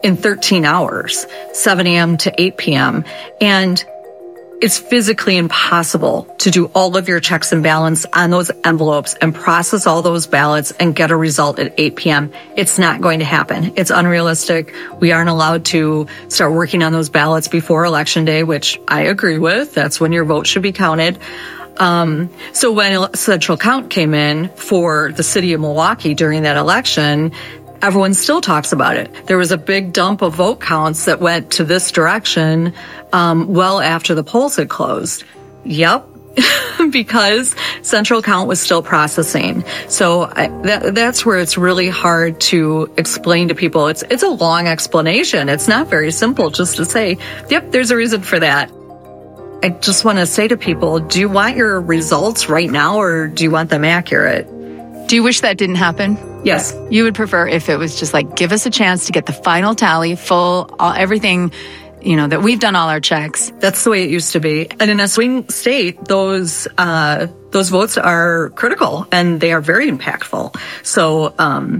in 13 hours, 7 a.m. to 8 p.m. And it's physically impossible to do all of your checks and balance on those envelopes and process all those ballots and get a result at 8 p.m. It's not going to happen. It's unrealistic. We aren't allowed to start working on those ballots before Election Day, which I agree with. That's when your vote should be counted. So when Central Count came in for the city of Milwaukee during that election, everyone still talks about it. There was a big dump of vote counts that went to this direction well after the polls had closed. Yep, because Central Count was still processing. So that's where it's really hard to explain to people. It's a long explanation. It's not very simple just to say, yep, there's a reason for that. I just want to say to people, do you want your results right now or do you want them accurate? Do you wish that didn't happen? Yes. You would prefer if it was just like, give us a chance to get the final tally, everything, that we've done all our checks. That's the way it used to be. And in a swing state, those votes are critical and they are very impactful. So,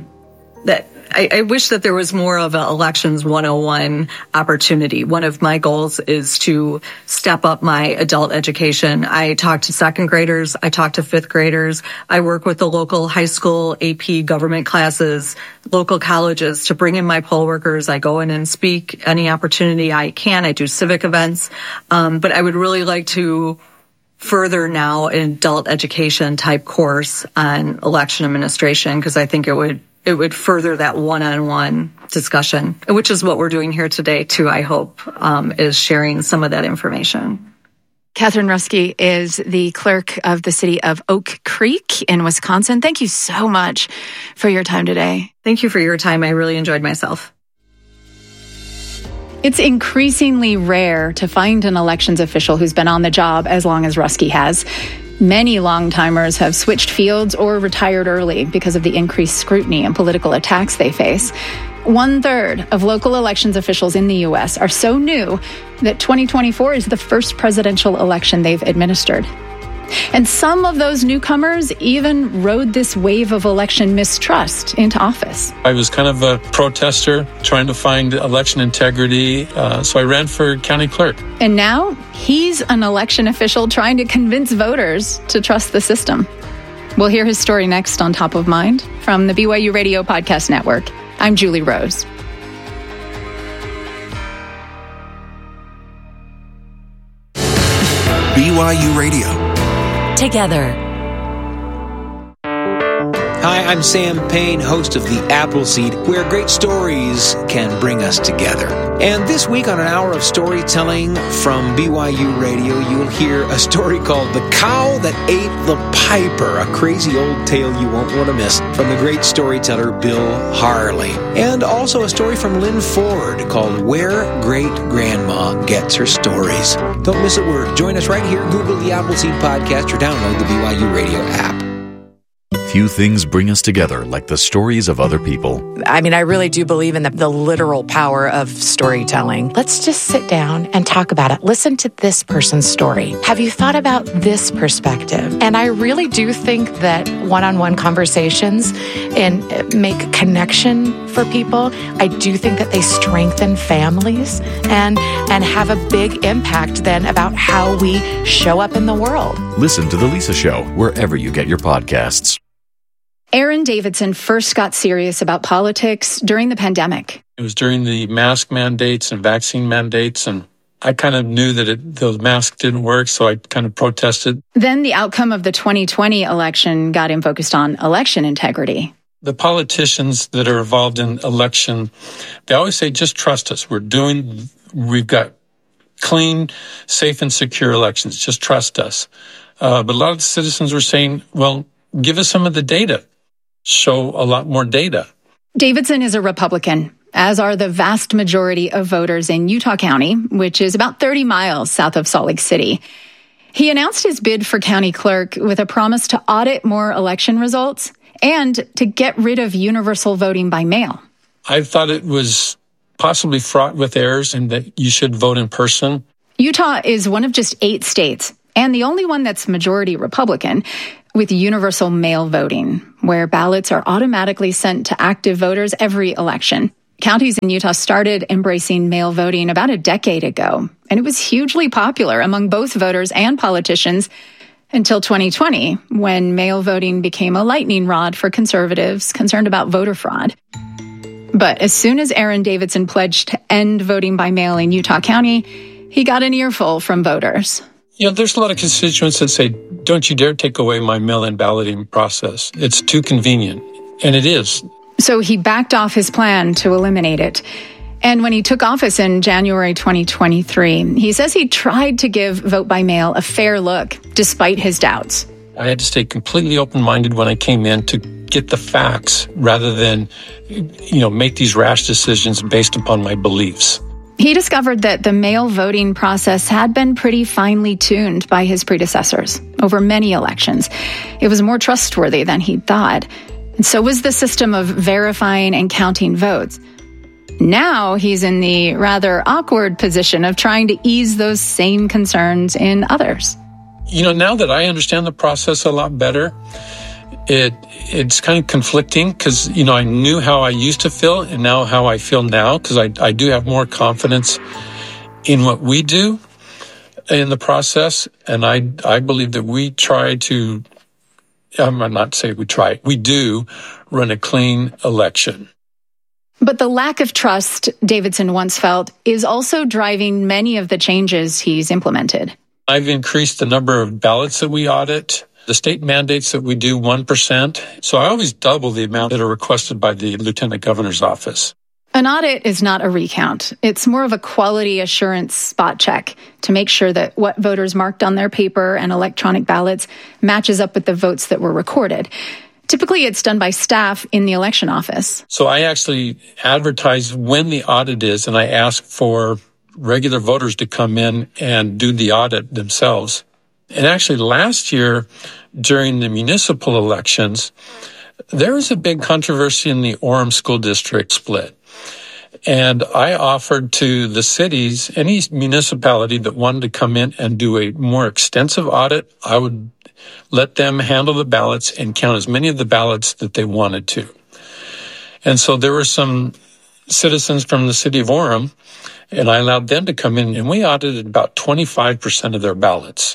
I wish that there was more of an Elections 101 opportunity. One of my goals is to step up my adult education. I talk to second graders. I talk to fifth graders. I work with the local high school AP government classes, local colleges to bring in my poll workers. I go in and speak any opportunity I can. I do civic events. But I would really like to further now an adult education type course on election administration because I think it would further that one-on-one discussion, which is what we're doing here today, too, I hope, is sharing some of that information. Catherine Ruskey is the clerk of the city of Oak Creek in Wisconsin. Thank you so much for your time today. Thank you for your time. I really enjoyed myself. It's increasingly rare to find an elections official who's been on the job as long as Ruskey has. Many long-timers have switched fields or retired early because of the increased scrutiny and political attacks they face. 1/3 of local elections officials in the U.S. are so new that 2024 is the first presidential election they've administered. And some of those newcomers even rode this wave of election mistrust into office. I was kind of a protester trying to find election integrity, so I ran for county clerk. And now he's an election official trying to convince voters to trust the system. We'll hear his story next on Top of Mind from the BYU Radio Podcast Network. I'm Julie Rose. BYU Radio. Together. Hi, I'm Sam Payne, host of The Appleseed, where great stories can bring us together. And this week on an hour of storytelling from BYU Radio, you'll hear a story called The Cow That Ate the Piper, a crazy old tale you won't want to miss from the great storyteller Bill Harley. And also a story from Lynn Ford called Where Great Grandma Gets Her Stories. Don't miss a word. Join us right here. Google The Appleseed Podcast or download the BYU Radio app. Few things bring us together like the stories of other people. I mean, I really do believe in the literal power of storytelling. Let's just sit down and talk about it. Listen to this person's story. Have you thought about this perspective? And I really do think that one-on-one conversations and make connection for people. I do think that they strengthen families and have a big impact then about how we show up in the world. Listen to The Lisa Show wherever you get your podcasts. Aaron Davidson first got serious about politics during the pandemic. It was during the mask mandates and vaccine mandates, and I kind of knew that those masks didn't work, so I kind of protested. Then the outcome of the 2020 election got him focused on election integrity. The politicians that are involved in election, they always say, just trust us. We've got clean, safe, and secure elections. Just trust us. But a lot of the citizens were saying, well, give us some of the data. Show a lot more data. Davidson is a Republican, as are the vast majority of voters in Utah County, which is about 30 miles south of Salt Lake City. He announced his bid for county clerk with a promise to audit more election results and to get rid of universal voting by mail. I thought it was possibly fraught with errors and that you should vote in person. Utah is one of just 8 states, and the only one that's majority Republican, with universal mail voting, where ballots are automatically sent to active voters every election. Counties in Utah started embracing mail voting about a decade ago, and it was hugely popular among both voters and politicians until 2020, when mail voting became a lightning rod for conservatives concerned about voter fraud. But as soon as Aaron Davidson pledged to end voting by mail in Utah County, he got an earful from voters. There's a lot of constituents that say, don't you dare take away my mail-in balloting process. It's too convenient. And it is. So he backed off his plan to eliminate it. And when he took office in January 2023, he says he tried to give vote by mail a fair look, despite his doubts. I had to stay completely open-minded when I came in to get the facts rather than, make these rash decisions based upon my beliefs. He discovered that the mail voting process had been pretty finely tuned by his predecessors over many elections. It was more trustworthy than he'd thought. And so was the system of verifying and counting votes. Now he's in the rather awkward position of trying to ease those same concerns in others. Now that I understand the process a lot better, it's kind of conflicting because, I knew how I used to feel and now how I feel now, because I do have more confidence in what we do in the process. And I believe that we try to, I'm not saying we try, we do run a clean election. But the lack of trust Davidson once felt is also driving many of the changes he's implemented. I've increased the number of ballots that we audit. The state mandates that we do 1%. So I always double the amount that are requested by the Lieutenant Governor's office. An audit is not a recount. It's more of a quality assurance spot check to make sure that what voters marked on their paper and electronic ballots matches up with the votes that were recorded. Typically, it's done by staff in the election office. So I actually advertise when the audit is, and I ask for regular voters to come in and do the audit themselves. And actually, last year, during the municipal elections, there was a big controversy in the Orem School District split. And I offered to the cities, any municipality that wanted to come in and do a more extensive audit, I would let them handle the ballots and count as many of the ballots that they wanted to. And so there were some citizens from the city of Orem, and I allowed them to come in, and we audited about 25% of their ballots.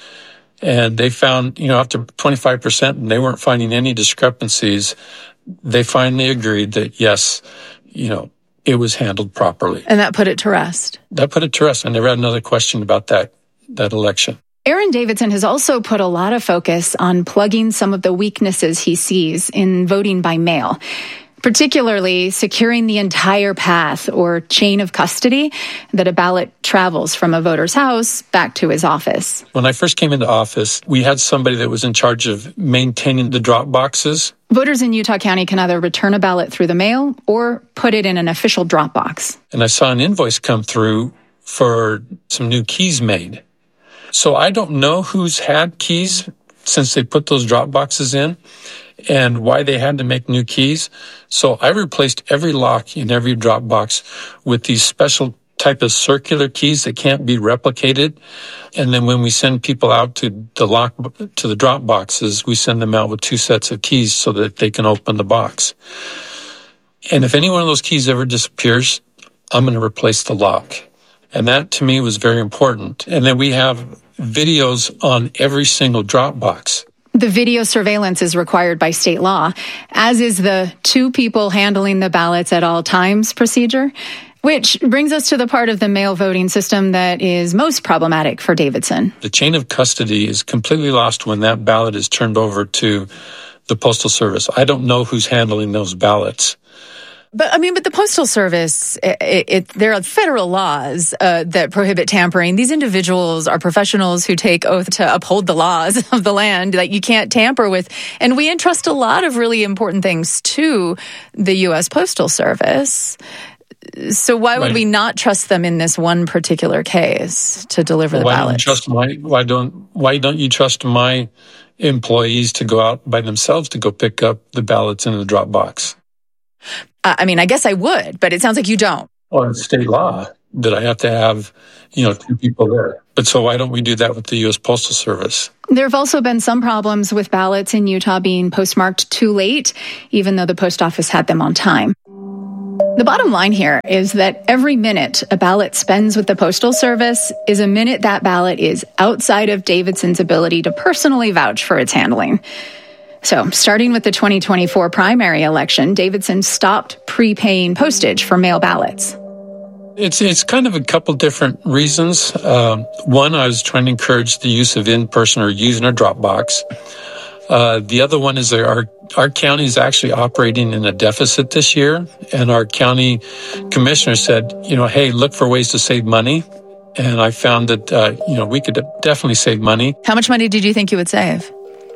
And they found, after 25%, and they weren't finding any discrepancies, they finally agreed that, yes, it was handled properly. And that put it to rest. That put it to rest. I never had another question about that election. Aaron Davidson has also put a lot of focus on plugging some of the weaknesses he sees in voting by mail, particularly securing the entire path or chain of custody that a ballot travels from a voter's house back to his office. When I first came into office, we had somebody that was in charge of maintaining the drop boxes. Voters in Utah County can either return a ballot through the mail or put it in an official drop box. And I saw an invoice come through for some new keys made. So I don't know who's had keys since they put those drop boxes in and why they had to make new keys. So I replaced every lock in every drop box with these special type of circular keys that can't be replicated. And then when we send people out to the drop boxes, we send them out with 2 sets of keys so that they can open the box. And if any one of those keys ever disappears, I'm going to replace the lock. And that to me was very important. And then we have videos on every single drop box. The video surveillance is required by state law, as is the 2 people handling the ballots at all times procedure, which brings us to the part of the mail voting system that is most problematic for Davidson. The chain of custody is completely lost when that ballot is turned over to the Postal Service. I don't know who's handling those ballots. But the Postal Service, there are federal laws that prohibit tampering. These individuals are professionals who take oath to uphold the laws of the land that you can't tamper with. And we entrust a lot of really important things to the U.S. Postal Service. So why would we not trust them in this one particular case to deliver the ballots? Why don't you trust my employees to go out by themselves to go pick up the ballots in the drop box? I guess I would, but it sounds like you don't. Well, it's state law that I have to have, 2 people there. But so why don't we do that with the U.S. Postal Service? There have also been some problems with ballots in Utah being postmarked too late, even though the post office had them on time. The bottom line here is that every minute a ballot spends with the Postal Service is a minute that ballot is outside of Davidson's ability to personally vouch for its handling. So, starting with the 2024 primary election, Davidson stopped prepaying postage for mail ballots. It's kind of a couple different reasons. One, I was trying to encourage the use of in-person or using a drop box. The other one is that our county is actually operating in a deficit this year, and our county commissioner said, hey, look for ways to save money. And I found that, we could definitely save money. How much money did you think you would save?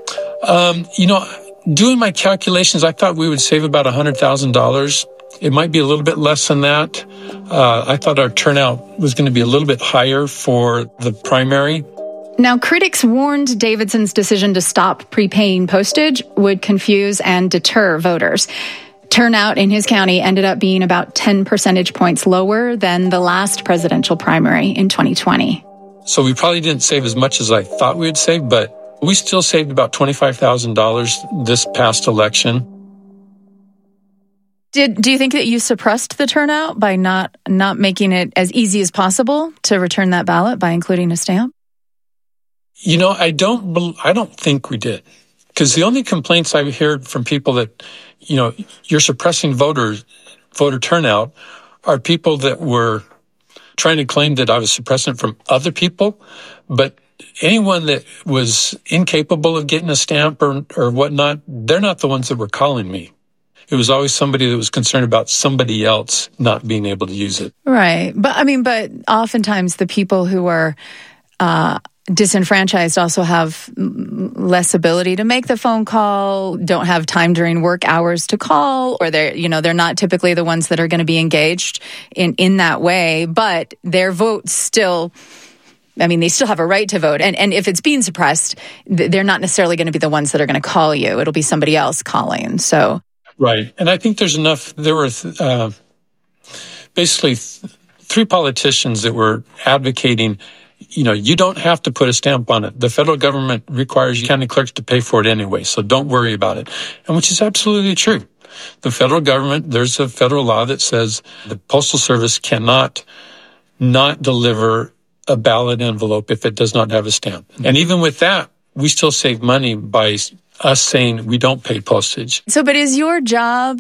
Doing my calculations, I thought we would save about $100,000. It might be a little bit less than that. I thought our turnout was going to be a little bit higher for the primary. Now, critics warned Davidson's decision to stop prepaying postage would confuse and deter voters. Turnout in his county ended up being about 10 percentage points lower than the last presidential primary in 2020. So we probably didn't save as much as I thought we would save, but we still saved about $25,000 this past election. Do you think that you suppressed the turnout by not making it as easy as possible to return that ballot by including a stamp? I don't think we did. Because the only complaints I've heard from people that, you're suppressing voter turnout are people that were trying to claim that I was suppressing it from other people. But anyone that was incapable of getting a stamp or whatnot, they're not the ones that were calling me. It was always somebody that was concerned about somebody else not being able to use it. Right. But oftentimes the people who are disenfranchised also have less ability to make the phone call, don't have time during work hours to call, or they're not typically the ones that are going to be engaged in that way, but their vote still, they still have a right to vote. And if it's being suppressed, they're not necessarily going to be the ones that are going to call you. It'll be somebody else calling. So. Right. And I think there's enough. There were basically three politicians that were advocating, you don't have to put a stamp on it. The federal government requires county clerks to pay for it anyway, so don't worry about it. And which is absolutely true. The federal government, there's a federal law that says the Postal Service cannot not deliver a ballot envelope if it does not have a stamp. And even with that, we still save money by us saying we don't pay postage. So, but is your job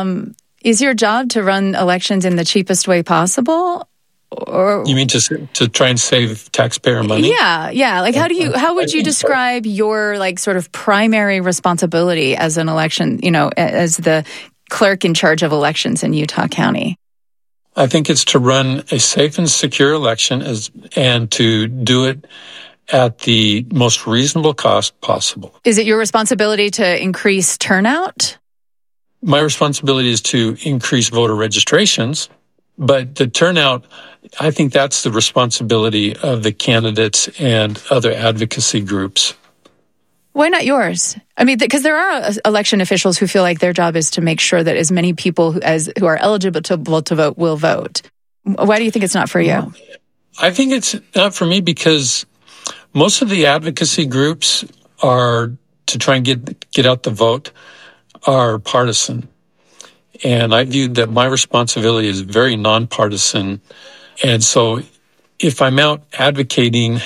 to run elections in the cheapest way possible? Or you mean to try and save taxpayer money? Yeah. Like, how would you describe your sort of primary responsibility as an election, as the clerk in charge of elections in Utah County? I think it's to run a safe and secure election and to do it at the most reasonable cost possible. Is it your responsibility to increase turnout? My responsibility is to increase voter registrations, but the turnout, I think that's the responsibility of the candidates and other advocacy groups. Why not yours? Because there are election officials who feel like their job is to make sure that as many people who are eligible to vote will vote. Why do you think it's not for you? I think it's not for me because most of the advocacy groups are to try and get out the vote are partisan. And I view that my responsibility is very nonpartisan. And so if I'm out advocating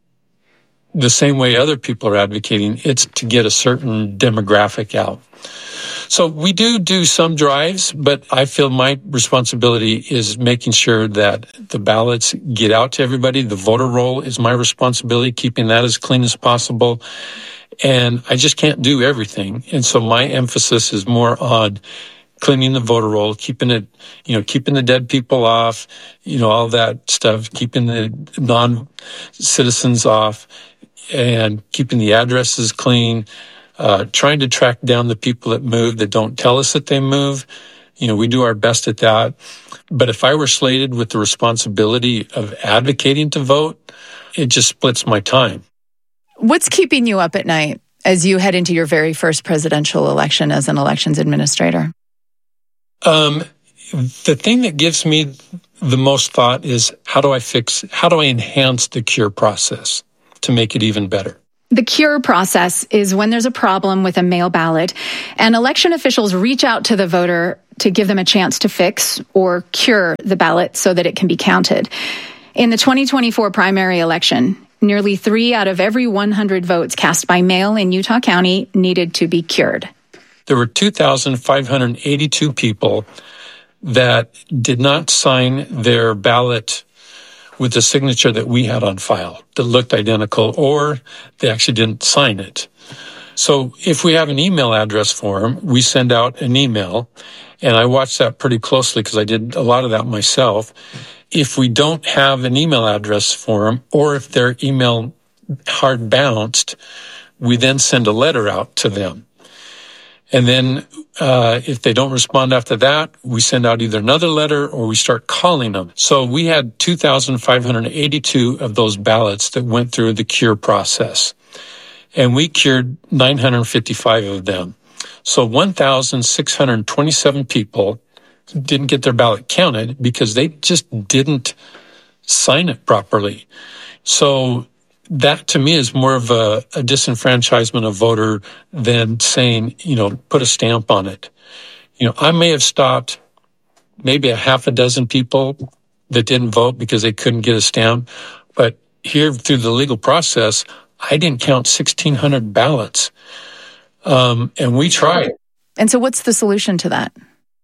the same way other people are advocating, it's to get a certain demographic out. So we do some drives, but I feel my responsibility is making sure that the ballots get out to everybody. The voter roll is my responsibility, keeping that as clean as possible. And I just can't do everything. And so my emphasis is more on cleaning the voter roll, keeping the dead people off, all that stuff, keeping the non-citizens off, and keeping the addresses clean, trying to track down the people that move that don't tell us that they move. We do our best at that. But if I were slated with the responsibility of advocating to vote, it just splits my time. What's keeping you up at night as you head into your very first presidential election as an elections administrator? The thing that gives me the most thought is how do I enhance the cure process to make it even better? The cure process is when there's a problem with a mail ballot and election officials reach out to the voter to give them a chance to fix or cure the ballot so that it can be counted. In the 2024 primary election, nearly 3 out of every 100 votes cast by mail in Utah County needed to be cured. There were 2,582 people that did not sign their ballot with the signature that we had on file that looked identical, or they actually didn't sign it. So if we have an email address form, we send out an email, and I watch that pretty closely because I did a lot of that myself. If we don't have an email address form, or if their email hard bounced, we then send a letter out to them. And then if they don't respond after that, we send out either another letter or we start calling them. So we had 2,582 of those ballots that went through the cure process. And we cured 955 of them. So 1,627 people didn't get their ballot counted because they just didn't sign it properly. So that to me is more of a disenfranchisement of voter than saying, put a stamp on it. I may have stopped maybe a half a dozen people that didn't vote because they couldn't get a stamp. But here through the legal process, I didn't count 1,600 ballots. And we tried. And so what's the solution to that?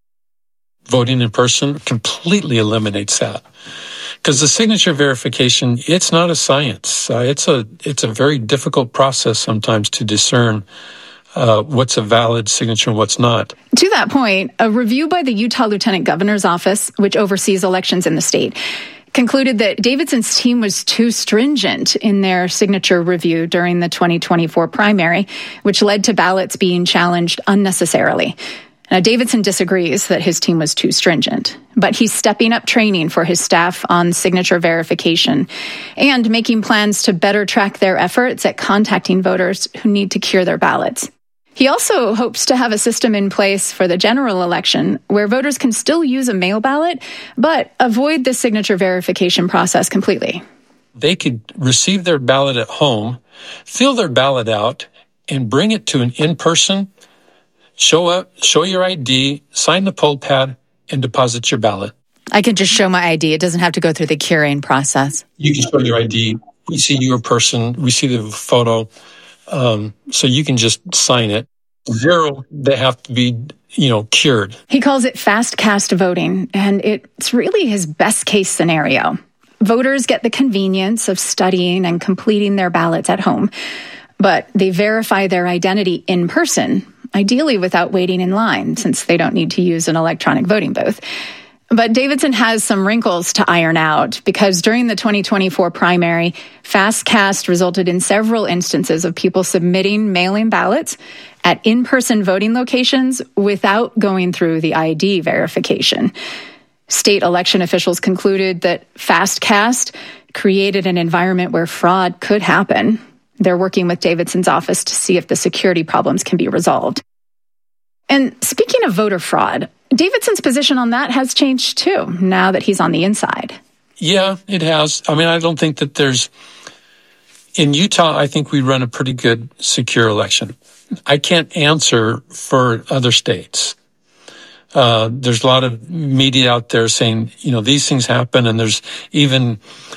Voting in person completely eliminates that. Because the signature verification, it's not a science. It's a very difficult process sometimes to discern what's a valid signature and what's not. To that point, a review by the Utah Lieutenant Governor's Office, which oversees elections in the state, concluded that Davidson's team was too stringent in their signature review during the 2024 primary, which led to ballots being challenged unnecessarily. Now, Davidson disagrees that his team was too stringent, but he's stepping up training for his staff on signature verification and making plans to better track their efforts at contacting voters who need to cure their ballots. He also hopes to have a system in place for the general election where voters can still use a mail ballot, but avoid the signature verification process completely. They could receive their ballot at home, fill their ballot out, and bring it to an in-person. Show up, show your ID, sign the poll pad, and deposit your ballot. I can just show my ID. It doesn't have to go through the curing process. You can show your ID. We see you in person. We see the photo. So you can just sign it. 0, they have to be, cured. He calls it fast cast voting, and it's really his best case scenario. Voters get the convenience of studying and completing their ballots at home, but they verify their identity in person, ideally without waiting in line, since they don't need to use an electronic voting booth. But Davidson has some wrinkles to iron out because during the 2024 primary, FastCast resulted in several instances of people submitting mail-in ballots at in-person voting locations without going through the ID verification. State election officials concluded that FastCast created an environment where fraud could happen. They're working with Davidson's office to see if the security problems can be resolved. And speaking of voter fraud, Davidson's position on that has changed too, now that he's on the inside. Yeah, it has. I don't think that in Utah, I think we run a pretty good, secure election. I can't answer for other states. There's a lot of media out there saying, these things happen, and there's even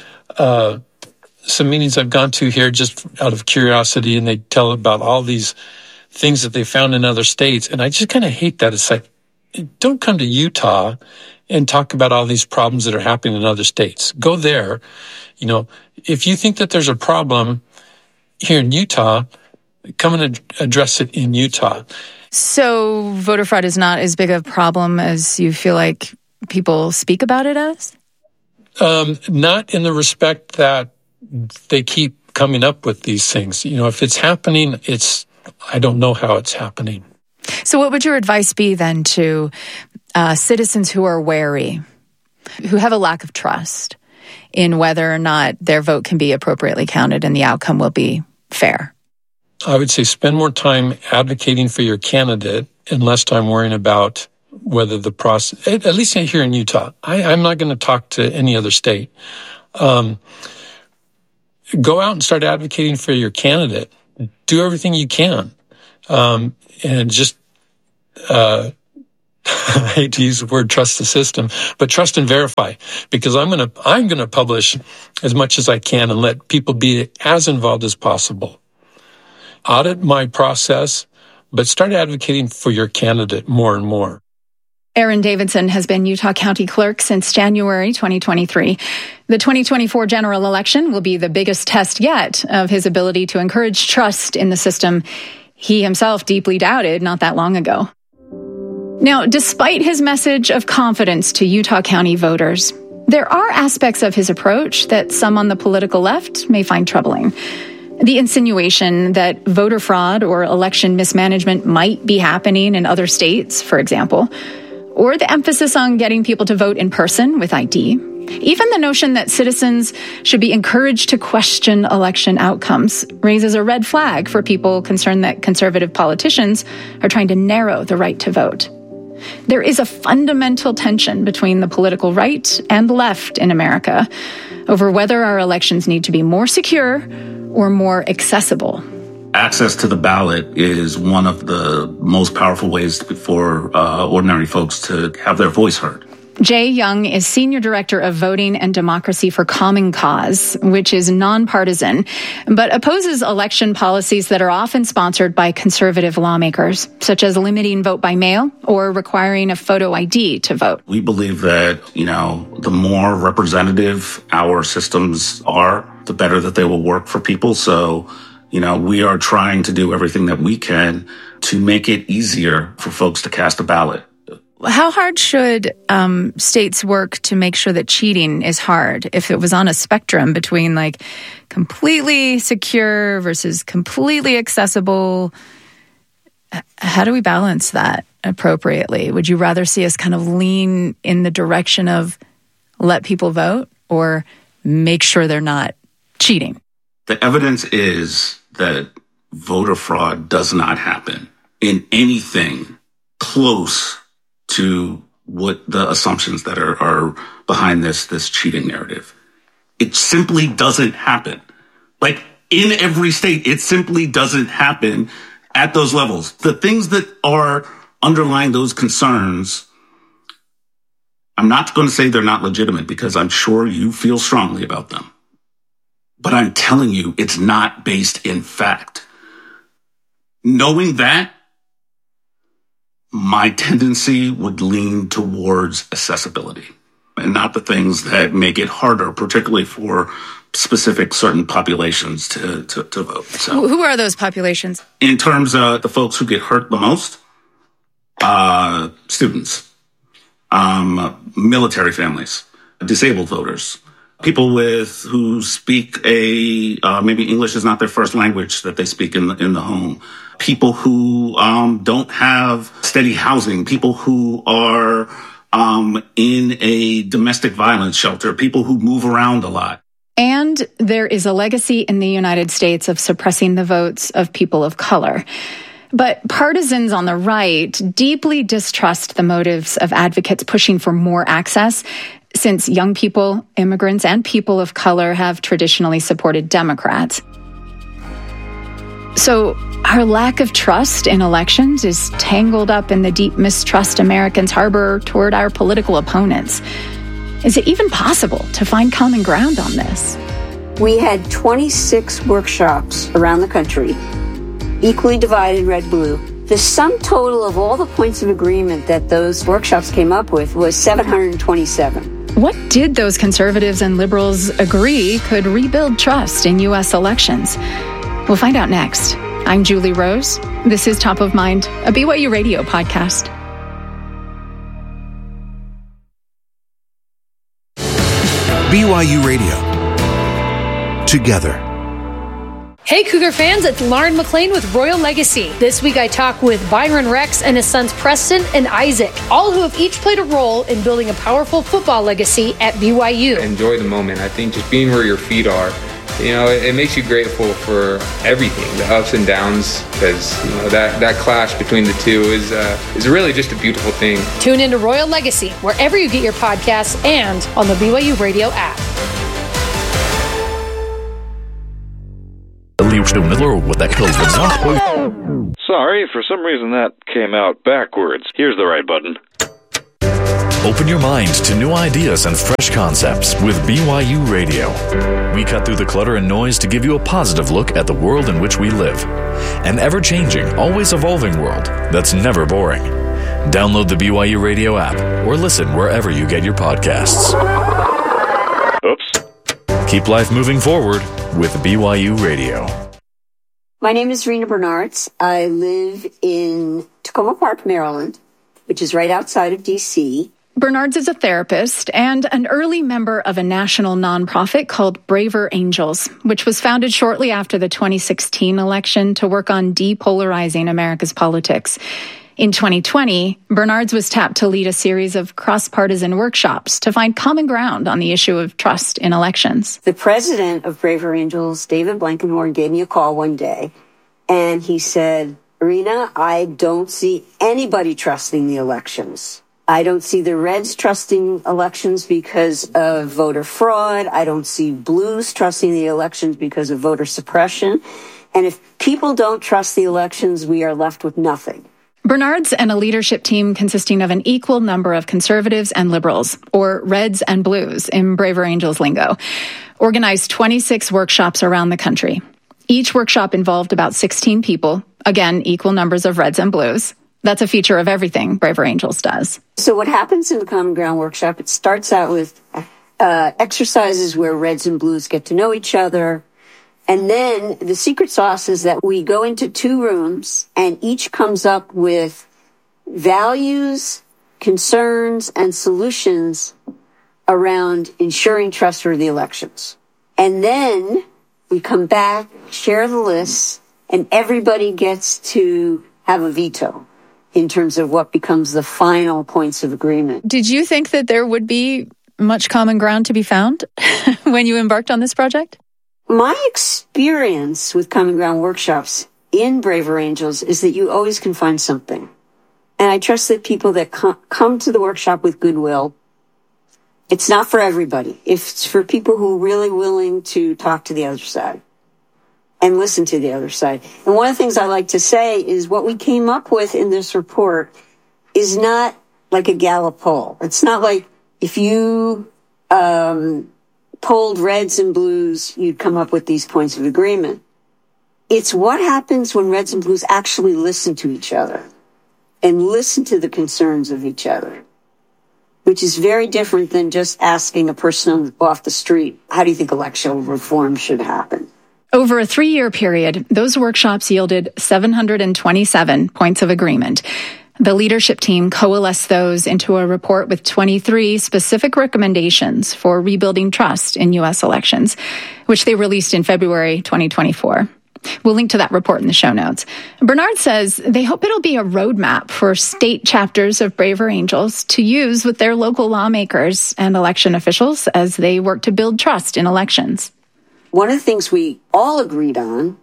some meetings I've gone to here just out of curiosity, and they tell about all these things that they found in other states. And I just kind of hate that. It's like, don't come to Utah and talk about all these problems that are happening in other states. Go there. If you think that there's a problem here in Utah, come and address it in Utah. So voter fraud is not as big a problem as you feel like people speak about it as? Not in the respect that they keep coming up with these things. If it's happening, I don't know how it's happening. So what would your advice be then to citizens who are wary, who have a lack of trust in whether or not their vote can be appropriately counted and the outcome will be fair? I would say spend more time advocating for your candidate and less time worrying about whether the process, at least here in Utah. I'm not going to talk to any other state. Go out and start advocating for your candidate. Do everything you can. And just I hate to use the word trust the system, but trust and verify, because I'm going to publish as much as I can and let people be as involved as possible. Audit my process, but start advocating for your candidate more and more. Aaron Davidson has been Utah County Clerk since January 2023. The 2024 general election will be the biggest test yet of his ability to encourage trust in the system he himself deeply doubted not that long ago. Now, despite his message of confidence to Utah County voters, there are aspects of his approach that some on the political left may find troubling. The insinuation that voter fraud or election mismanagement might be happening in other states, for example, or the emphasis on getting people to vote in person with ID. Even the notion that citizens should be encouraged to question election outcomes raises a red flag for people concerned that conservative politicians are trying to narrow the right to vote. There is a fundamental tension between the political right and left in America over whether our elections need to be more secure or more accessible. Access to the ballot is one of the most powerful ways for ordinary folks to have their voice heard. Jay Young is Senior Director of Voting and Democracy for Common Cause, which is nonpartisan, but opposes election policies that are often sponsored by conservative lawmakers, such as limiting vote by mail or requiring a photo ID to vote. We believe that, the more representative our systems are, the better that they will work for people. So, we are trying to do everything that we can to make it easier for folks to cast a ballot. How hard should states work to make sure that cheating is hard? If it was on a spectrum between completely secure versus completely accessible, how do we balance that appropriately? Would you rather see us kind of lean in the direction of let people vote or make sure they're not cheating? The evidence is that voter fraud does not happen in anything close to what the assumptions that are behind this cheating narrative. It simply doesn't happen. In every state, it simply doesn't happen at those levels. The things that are underlying those concerns, I'm not going to say they're not legitimate because I'm sure you feel strongly about them. But I'm telling you, it's not based in fact. Knowing that, my tendency would lean towards accessibility and not the things that make it harder, particularly for specific certain populations to vote. So, who are those populations? In terms of the folks who get hurt the most, students, military families, disabled voters, people who speak maybe English is not their first language that they speak in the home. People who don't have steady housing, people who are in a domestic violence shelter, people who move around a lot. And there is a legacy in the United States of suppressing the votes of people of color. But partisans on the right deeply distrust the motives of advocates pushing for more access, since young people, immigrants, and people of color have traditionally supported Democrats. So our lack of trust in elections is tangled up in the deep mistrust Americans harbor toward our political opponents. Is it even possible to find common ground on this? We had 26 workshops around the country, equally divided red-blue. The sum total of all the points of agreement that those workshops came up with was 727. What did those conservatives and liberals agree could rebuild trust in U.S. elections? We'll find out next. I'm Julie Rose. This is Top of Mind, a BYU Radio podcast. BYU Radio. Together. Hey Cougar fans, it's Lauren McLean with Royal Legacy. This week I talk with Byron Rex and his sons Preston and Isaac, all who have each played a role in building a powerful football legacy at BYU. Enjoy the moment. I think just being where your feet are, it makes you grateful for everything, the ups and downs, because that clash between the two is really just a beautiful thing. Tune into Royal Legacy wherever you get your podcasts and on the BYU Radio app. Sorry, for some reason that came out backwards. Here's the right button. Open your mind to new ideas and fresh concepts with BYU Radio. We cut through the clutter and noise to give you a positive look at the world in which we live. An ever-changing, always evolving world that's never boring. Download the BYU Radio app or listen wherever you get your podcasts. Oops. Keep life moving forward with BYU Radio. My name is Rena Bernards. I live in Tacoma Park, Maryland, which is right outside of D.C. Bernards is a therapist and an early member of a national nonprofit called Braver Angels, which was founded shortly after the 2016 election to work on depolarizing America's politics. In 2020, Bernards was tapped to lead a series of cross-partisan workshops to find common ground on the issue of trust in elections. The president of Braver Angels, David Blankenhorn, gave me a call one day, and he said, Rena, I don't see anybody trusting the elections. I don't see the Reds trusting elections because of voter fraud. I don't see Blues trusting the elections because of voter suppression. And if people don't trust the elections, we are left with nothing. Bernards and a leadership team consisting of an equal number of conservatives and liberals, or Reds and Blues in Braver Angels lingo, organized 26 workshops around the country. Each workshop involved about 16 people, again, equal numbers of Reds and Blues. That's a feature of everything Braver Angels does. So what happens in the Common Ground workshop, it starts out with exercises where Reds and Blues get to know each other. And then the secret sauce is that we go into 2 rooms and each comes up with values, concerns, and solutions around ensuring trustworthy elections. And then we come back, share the lists, and everybody gets to have a veto in terms of what becomes the final points of agreement. Did you think that there would be much common ground to be found when you embarked on this project? My experience with Common Ground workshops in Braver Angels is that you always can find something. And I trust that people that come to the workshop with goodwill, it's not for everybody. It's for people who are really willing to talk to the other side and listen to the other side. And one of the things I like to say is what we came up with in this report is not like a Gallup poll. It's not like if you polled Reds and Blues, you'd come up with these points of agreement. It's what happens when Reds and Blues actually listen to each other and listen to the concerns of each other, which is very different than just asking a person off the street, how do you think election reform should happen? Over a 3-year period, those workshops yielded 727 points of agreement. The leadership team coalesced those into a report with 23 specific recommendations for rebuilding trust in U.S. elections, which they released in February 2024. We'll link to that report in the show notes. Bernard says they hope it'll be a roadmap for state chapters of Braver Angels to use with their local lawmakers and election officials as they work to build trust in elections. One of the things we all agreed on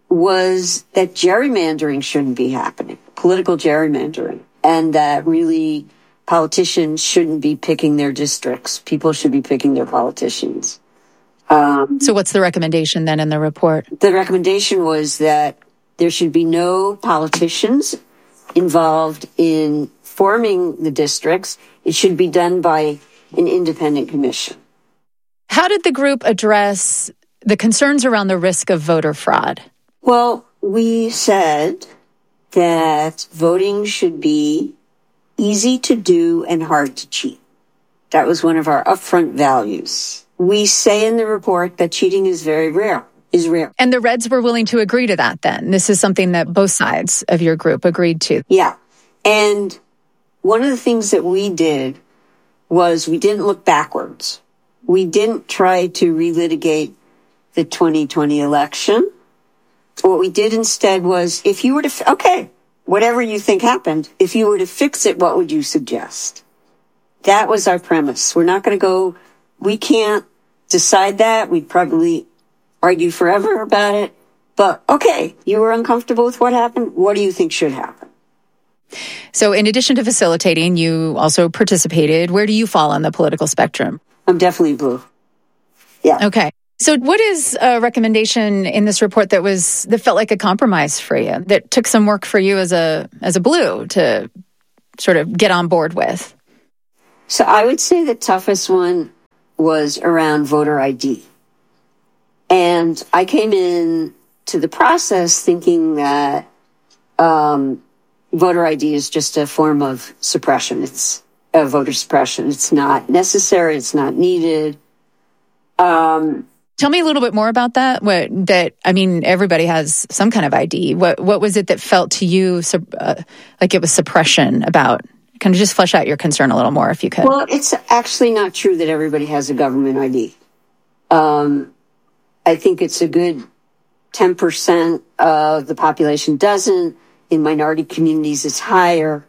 was that gerrymandering shouldn't be happening, political gerrymandering, and that really politicians shouldn't be picking their districts. People should be picking their politicians. So what's the recommendation then in the report? The recommendation was that there should be no politicians involved in forming the districts. It should be done by an independent commission. How did the group address the concerns around the risk of voter fraud? Well, we said that voting should be easy to do and hard to cheat. That was one of our upfront values. We say in the report that cheating is rare. And the Reds were willing to agree to that then? This is something that both sides of your group agreed to? Yeah. And one of the things that we did was we didn't look backwards. We didn't try to relitigate the 2020 election. What we did instead was, if you were to, whatever you think happened, if you were to fix it, what would you suggest? That was our premise. We're not going to go, we can't decide that. We'd probably argue forever about it. But, you were uncomfortable with what happened. What do you think should happen? So in addition to facilitating, you also participated. Where do you fall on the political spectrum? I'm definitely blue. Yeah. Okay. So what is a recommendation in this report that felt like a compromise for you, that took some work for you as a blue to sort of get on board with? So I would say the toughest one was around voter ID. And I came in to the process thinking that voter ID is just a form of suppression. It's a voter suppression. It's not necessary. It's not needed. Tell me a little bit more about that. Everybody has some kind of ID. What was it that felt to you like it was suppression about? Can you just flesh out your concern a little more if you could? Well, it's actually not true that everybody has a government ID. I think it's a good 10% of the population doesn't. In minority communities, it's higher.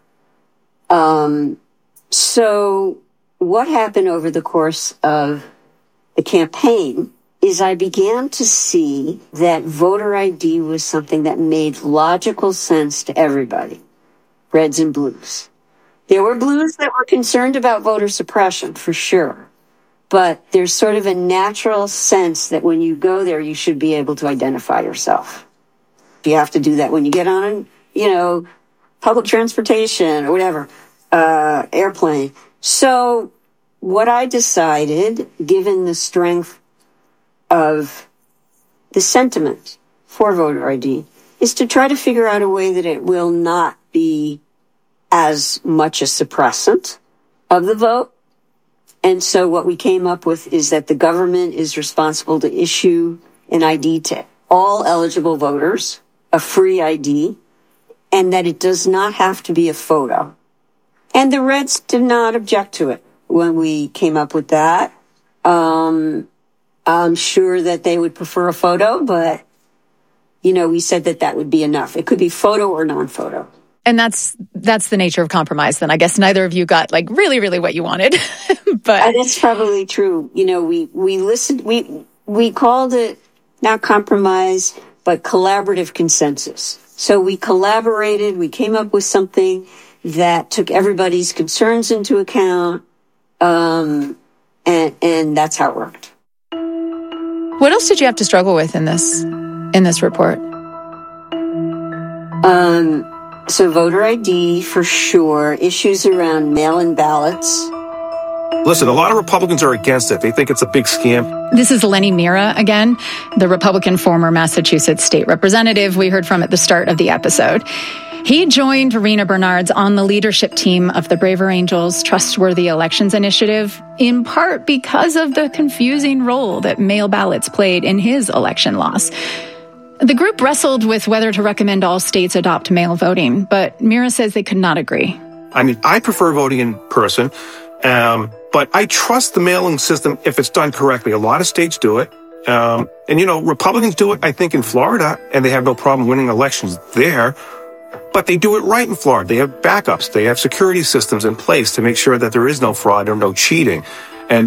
So what happened over the course of the campaign is I began to see that voter ID was something that made logical sense to everybody, reds and blues. There were blues that were concerned about voter suppression, for sure. But there's sort of a natural sense that when you go there, you should be able to identify yourself. You have to do that when you get on, public transportation or whatever, airplane. So what I decided, given the strength of the sentiment for voter ID, is to try to figure out a way that it will not be as much a suppressant of the vote. And so what we came up with is that the government is responsible to issue an ID to all eligible voters, a free ID, and that it does not have to be a photo. And the Reds did not object to it when we came up with that. I'm sure that they would prefer a photo, but, we said that would be enough. It could be photo or non-photo. And that's the nature of compromise then. I guess neither of you got really, really what you wanted. But that's probably true. We listened, we called it not compromise, but collaborative consensus. So we collaborated, we came up with something that took everybody's concerns into account, and that's how it worked. What else did you have to struggle with in this report? So voter ID for sure, issues around mail-in ballots. Listen, a lot of Republicans are against it. They think it's a big scam. This is Lenny Mira again, the Republican former Massachusetts state representative we heard from at the start of the episode. He joined Verena Bernards on the leadership team of the Braver Angels Trustworthy Elections Initiative, in part because of the confusing role that mail ballots played in his election loss. The group wrestled with whether to recommend all states adopt mail voting, but Mira says they could not agree. I prefer voting in person, but I trust the mailing system if it's done correctly. A lot of states do it. Republicans do it, I think, in Florida, and they have no problem winning elections there. But they do it right in Florida. They have backups. They have security systems in place to make sure that there is no fraud or no cheating. And,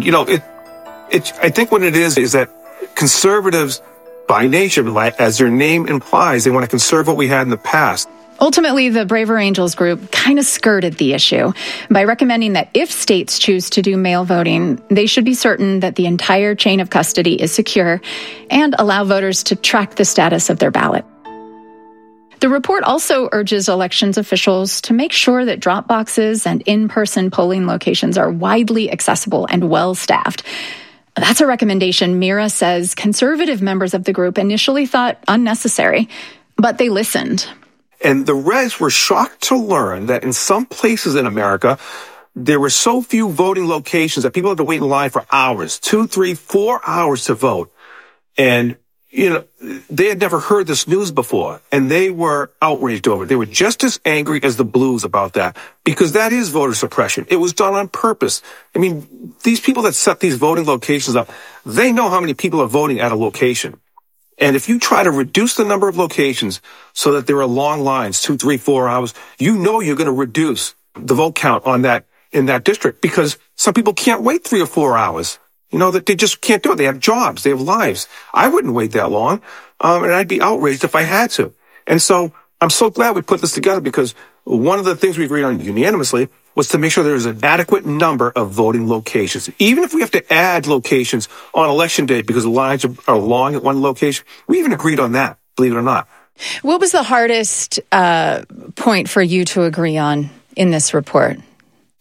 I think what it is that conservatives, by nature, as their name implies, they want to conserve what we had in the past. Ultimately, the Braver Angels group kind of skirted the issue by recommending that if states choose to do mail voting, they should be certain that the entire chain of custody is secure and allow voters to track the status of their ballot. The report also urges elections officials to make sure that drop boxes and in-person polling locations are widely accessible and well-staffed. That's a recommendation Mira says conservative members of the group initially thought unnecessary, but they listened. And the Reds were shocked to learn that in some places in America, there were so few voting locations that people had to wait in line for hours, 2, 3, 4 hours to vote. And, they had never heard this news before, and they were outraged over it. They were just as angry as the Blues about that, because that is voter suppression. It was done on purpose. These people that set these voting locations up, they know how many people are voting at a location. And if you try to reduce the number of locations so that there are long lines, 2, 3, 4 hours, you're going to reduce the vote count in that district, because some people can't wait 3 or 4 hours. That they just can't do it. They have jobs. They have lives. I wouldn't wait that long. And I'd be outraged if I had to. And so I'm so glad we put this together, because one of the things we agreed on unanimously was to make sure there's an adequate number of voting locations. Even if we have to add locations on election day because the lines are long at one location, we even agreed on that, believe it or not. What was the hardest point for you to agree on in this report?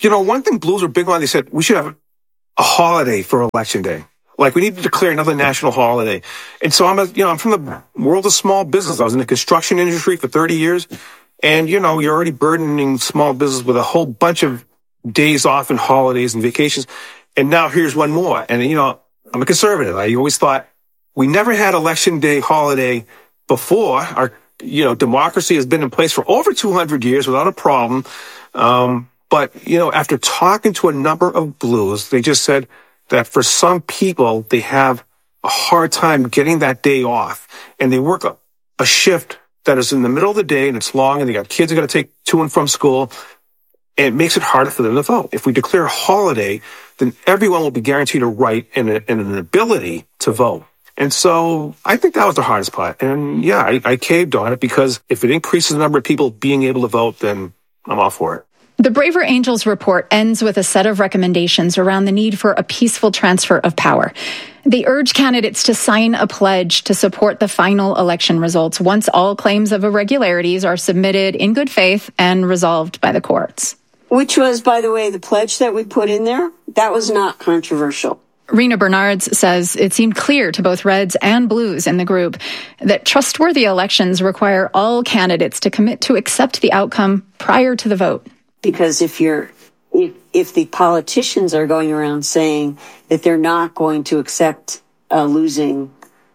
one thing Blues were big on, they said we should have a holiday for Election Day. Like, we need to declare another national holiday. And so I'm from the world of small business. I was in the construction industry for 30 years. And, you're already burdening small business with a whole bunch of days off and holidays and vacations. And now here's one more. And, I'm a conservative. I always thought we never had Election Day holiday before. Our, democracy has been in place for over 200 years without a problem. But, after talking to a number of Blues, they just said that for some people, they have a hard time getting that day off. And they work a shift that is in the middle of the day and it's long and they got kids who got to take to and from school. And it makes it harder for them to vote. If we declare a holiday, then everyone will be guaranteed a right and an ability to vote. And so I think that was the hardest part. And yeah, I caved on it because if it increases the number of people being able to vote, then I'm all for it. The Braver Angels report ends with a set of recommendations around the need for a peaceful transfer of power. They urge candidates to sign a pledge to support the final election results once all claims of irregularities are submitted in good faith and resolved by the courts. Which was, by the way, the pledge that we put in there. That was not controversial. Rena Bernards says it seemed clear to both Reds and Blues in the group that trustworthy elections require all candidates to commit to accept the outcome prior to the vote. Because if the politicians are going around saying that they're not going to accept a losing,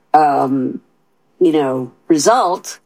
result,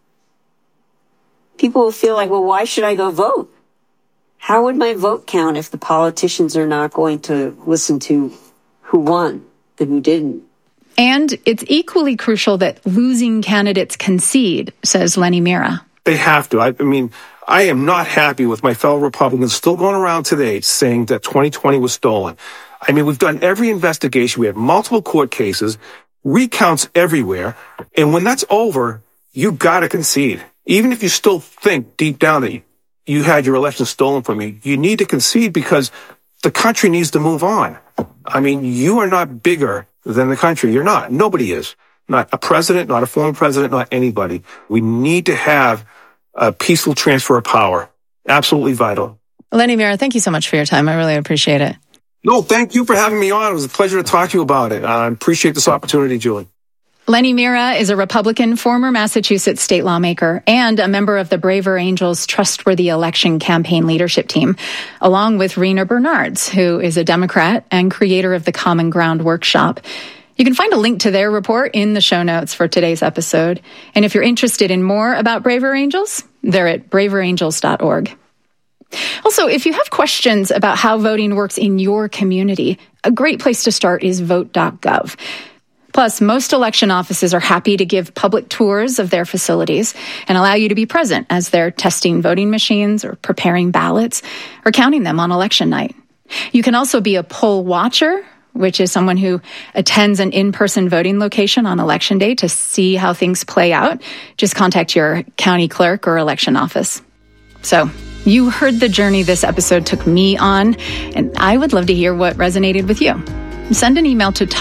people will feel like, well, why should I go vote? How would my vote count if the politicians are not going to listen to who won and who didn't? And it's equally crucial that losing candidates concede, says Lenny Mira. They have to. I am not happy with my fellow Republicans still going around today saying that 2020 was stolen. We've done every investigation. We have multiple court cases, recounts everywhere. And when that's over, you got to concede. Even if you still think deep down that you had your election stolen from you, you need to concede because the country needs to move on. You are not bigger than the country. You're not. Nobody is. Not a president, not a former president, not anybody. We need to have a peaceful transfer of power. Absolutely vital. Lenny Mira, thank you so much for your time. I really appreciate it. No, thank you for having me on. It was a pleasure to talk to you about it. I appreciate this opportunity, Julie. Lenny Mira is a Republican, former Massachusetts state lawmaker, and a member of the Braver Angels Trustworthy Election Campaign leadership team, along with Rena Bernards, who is a Democrat and creator of the Common Ground Workshop. You can find a link to their report in the show notes for today's episode. And if you're interested in more about Braver Angels, they're at braverangels.org. Also, if you have questions about how voting works in your community, a great place to start is vote.gov. Plus, most election offices are happy to give public tours of their facilities and allow you to be present as they're testing voting machines or preparing ballots or counting them on election night. You can also be a poll watcher, which is someone who attends an in-person voting location on Election Day to see how things play out. Just contact your county clerk or election office. So, you heard the journey this episode took me on, and I would love to hear what resonated with you. Send an email to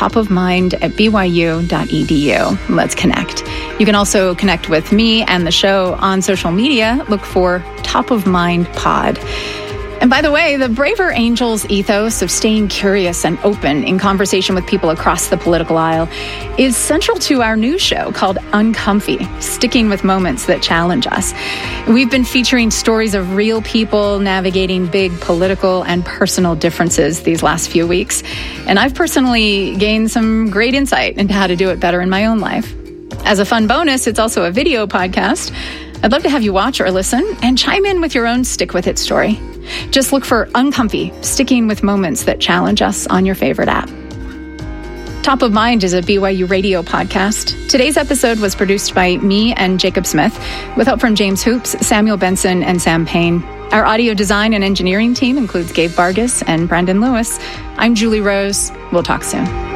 topofmind@byu.edu. Let's connect. You can also connect with me and the show on social media. Look for Top of Mind Pod. And by the way, the Braver Angels ethos of staying curious and open in conversation with people across the political aisle is central to our new show called Uncomfy, Sticking with Moments That Challenge Us. We've been featuring stories of real people navigating big political and personal differences these last few weeks. And I've personally gained some great insight into how to do it better in my own life. As a fun bonus, it's also a video podcast. I'd love to have you watch or listen and chime in with your own Stick With It story. Just look for Uncomfy, Sticking with Moments That Challenge Us on your favorite app. Top of Mind is a BYU radio podcast. Today's episode was produced by me and Jacob Smith, with help from James Hoops, Samuel Benson, and Sam Payne. Our audio design and engineering team includes Gabe Vargas and Brandon Lewis. I'm Julie Rose. We'll talk soon.